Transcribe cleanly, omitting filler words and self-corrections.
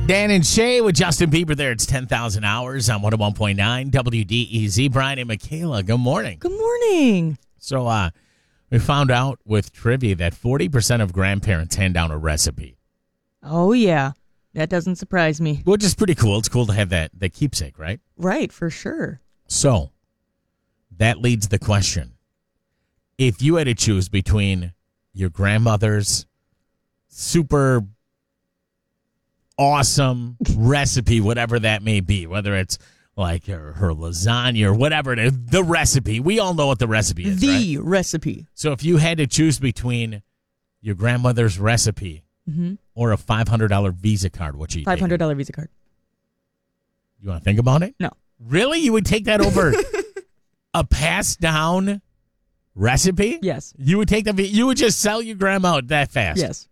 Dan and Shay with Justin Bieber there. It's 10,000 hours on 101.9 WDEZ. Brian and Michaela, good morning. Good morning. So we found out with trivia that 40% of grandparents hand down a recipe, Oh, yeah. That doesn't surprise me. which is pretty cool. It's cool to have that keepsake, right? Right, for sure. So that leads the question. If you had to choose between your grandmother's super awesome recipe, whatever that may be, whether it's like her lasagna or whatever it is, the recipe. We all know what the recipe is, right? Recipe. So if you had to choose between your grandmother's recipe or a $500 Visa card, what you take? $500 Visa card. You want to think about it? No. Really? You would take that over a passed down recipe? Yes. You would take you would just sell your grandma that fast? Yes.